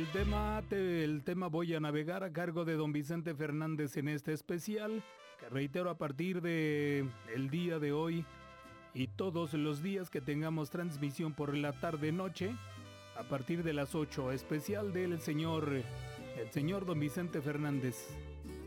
El tema Voy a navegar a cargo de don Vicente Fernández en este especial, que reitero a partir de el día de hoy y todos los días que tengamos transmisión por la tarde-noche, a partir de las 8, especial del señor don Vicente Fernández.